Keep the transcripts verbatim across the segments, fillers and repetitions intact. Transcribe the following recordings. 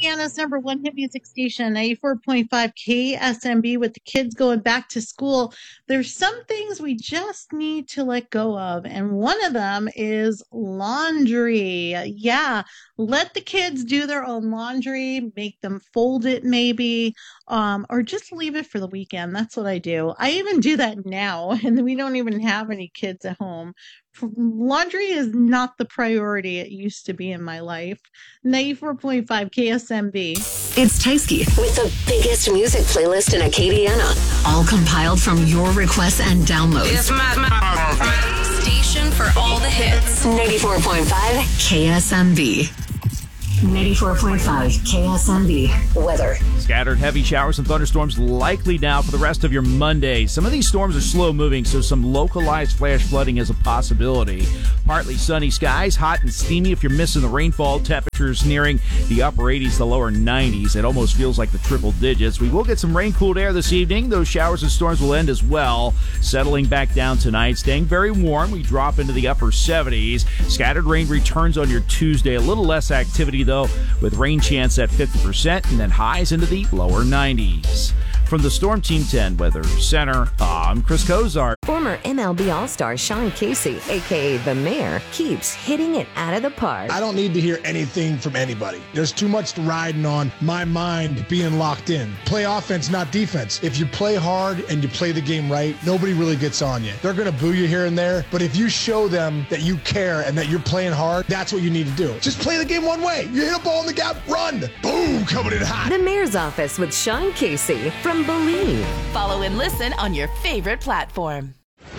Acadiana's number one hit music station, ninety-four point five K S M B. With the kids going back to school, there's some things we just need to let go of. And one of them is laundry. Yeah, let the kids do their own laundry, make them fold it maybe, um, or just leave it for the weekend. That's what I do. I even do that now, and we don't even have any kids at home. Laundry is not the priority it used to be in my life. ninety-four point five K S M B. It's Taisky with the biggest music playlist in Acadiana. All compiled from your requests and downloads. It's my, my, my station for all the hits. ninety-four point five K S M B. ninety-four point five K S M B. Weather. Scattered heavy showers and thunderstorms likely now for the rest of your Monday. Some of these storms are slow moving, so some localized flash flooding is a possibility. Partly sunny skies, hot and steamy if you're missing the rainfall. Temperatures nearing the upper eighties to lower nineties. It almost feels like the triple digits. We will get some rain-cooled air this evening. Those showers and storms will end as well. Settling back down tonight, staying very warm. We drop into the upper seventies. Scattered rain returns on your Tuesday. A little less activity, though, with rain chance at fifty percent and then highs into the lower nineties. From the Storm Team ten Weather Center, I'm Chris Kozart. Former M L B All-Star Sean Casey, a k a. The Mayor, keeps hitting it out of the park. I don't need to hear anything from anybody. There's too much riding on my mind being locked in. Play offense, not defense. If you play hard and you play the game right, nobody really gets on you. They're going to boo you here and there, but if you show them that you care and that you're playing hard, that's what you need to do. Just play the game one way. You hit a ball in the gap, run. Boom, coming in hot. The Mayor's Office with Sean Casey from Believe. Follow and listen on your favorite platform.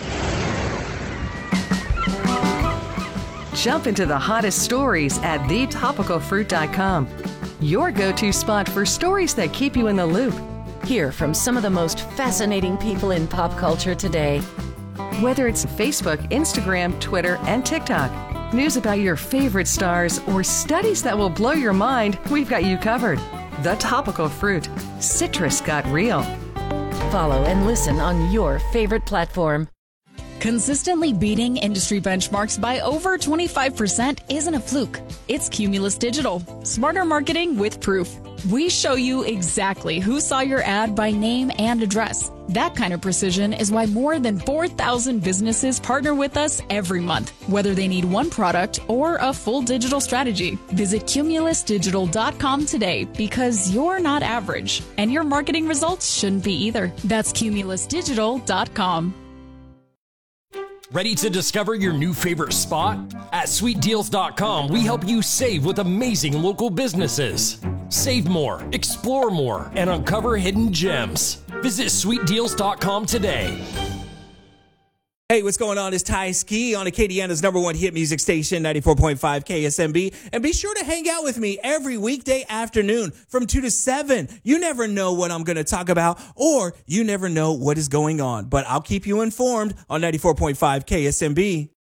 Jump into the hottest stories at the topical fruit dot com. Your go-to spot for stories that keep you in the loop. Hear from some of the most fascinating people in pop culture today. Whether it's Facebook, Instagram, Twitter, and TikTok, news about your favorite stars, or studies that will blow your mind, we've got you covered. The Topical Fruit. Citrus got real. Follow and listen on your favorite platform. Consistently beating industry benchmarks by over twenty-five percent isn't a fluke. It's Cumulus Digital. Smarter marketing with proof. We show you exactly who saw your ad by name and address. That kind of precision is why more than four thousand businesses partner with us every month, whether they need one product or a full digital strategy. Visit cumulus digital dot com today because you're not average, and your marketing results shouldn't be either. That's cumulus digital dot com. Ready to discover your new favorite spot? At sweet deals dot com, we help you save with amazing local businesses. Save more, explore more, and uncover hidden gems. Visit sweet deals dot com today. Hey, what's going on? It's Ty Ski on Acadiana's number one hit music station, ninety-four point five K S M B. And be sure to hang out with me every weekday afternoon from two to seven. You never know what I'm going to talk about, or you never know what is going on. But I'll keep you informed on ninety-four point five K S M B.